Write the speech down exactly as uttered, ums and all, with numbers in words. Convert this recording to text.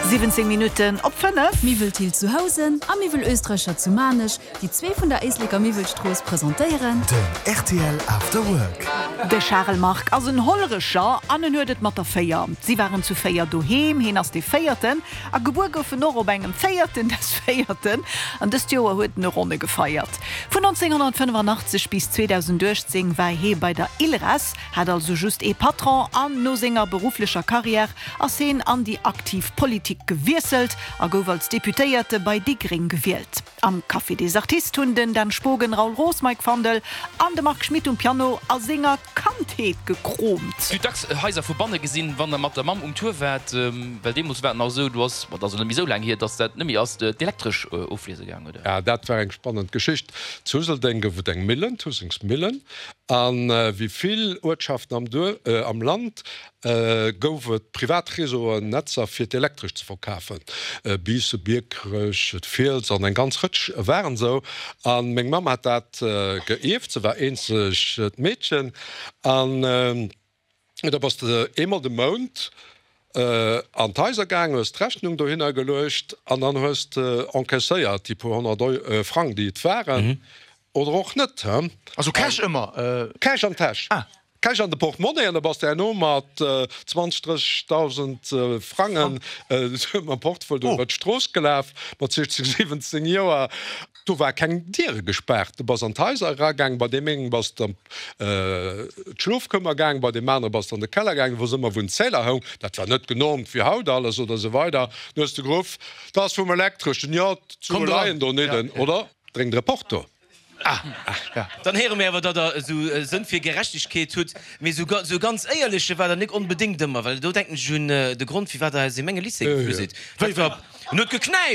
siebzehn Minuten op fünf. Miweltil zu Hause, am Miwel Österreicher zu Manisch, die zwei von der Eisliger Miwelstroß präsentieren. Den R T L After Work. De Charlesmark as een hollerischer annen huedet mat der Feier. Sie waren zu Feier doheem, hin ass die Feierten, a Geburt goufen noch op engem Feierten des Feierten, an des Joer huet eine Runde gefeiert. Von neunzehnhundertfünfundachtzig bis zweitausenddreizehn war he bei der Ilres, hat also just e Patron an no senger beruflicher Karriere as hin an die Aktivpolitik gewirselt, a gouf als Deputéierte bei Diggring gewählt. Am Café des Artisthunden dann Spogen Raul Rosmeik Fandel, an de Mark Schmidt und Piano als Sänger Kantheet gekromt. Du dachst heiser Verbande gesinn, wann der mat der Mam um Tour werd, ähm, weil dem muss werden auch so, du hast also so lang hier, dass dat nimi aus äh, elektrisch äh, auflese gegangen oder. Ja, dat war eng spannend Geschicht. Zusel denke wo eng Millen, Tusings Millen, an äh, wieviel Ortschaften am, Dur, äh, am Land äh, goufet Privatresoer Netzer fir elektrisch zu verkaufen. Äh, Biese, Bierkrech, et Fels an en ganz rutsch waren so. An még Mam hat dat äh, geeft, ze war eenzech et Mädchen an äh, da was immer de Mount, Uh, an Teisergang hue Rechnung do hinnner gelecht, an dann host uh, encaisseiert die po hundert uh, Frank die het waren mhm. oder och net. He? Also Cash um, immer uh... Cash an Tasch. Ah. Cash an de Portmonnaie an der was der no mat uh, zwanzigtausend uh, Franken uh, Portfol oh. Stroos gelaf mat siebzehn Joer. Du war kein Tiere gesperrt. Du was an Teisergang bei dem was dem äh, Schlufkummergang bei dem Männer was an der Kellergang, wo immer wo Zeller hang, dat war net genormt für Haut alles oder so weiter. Du hast du grof das vom elektrischen Ja zu leiien do net ja, oder dring Reporter. Ah, ja. Dann her mir da da so äh, sind für Gerechtigkeit tut mir so, so ganz eierliche war da nicht unbedingt immer, weil du denken schon äh, der Grund wie war da sie Menge Li äh, ja. Nur gekneift.